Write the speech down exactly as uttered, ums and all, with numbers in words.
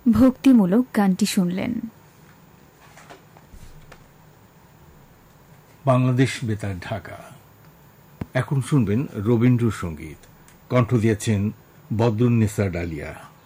ভক্তিমূলক গানটি শুনলেন। বাংলাদেশ বেতার, ঢাকা। এখন শুনবেন রবীন্দ্রসঙ্গীত। কণ্ঠ দিয়েছেন বদরুন্নেসা ডালিয়া।